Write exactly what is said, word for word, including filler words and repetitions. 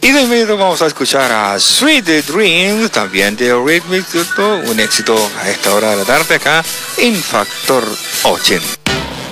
Y de inmediato vamos a escuchar a Sweet Dreams, también de Rhythmic, un éxito a esta hora de la tarde acá en Factor ochenta.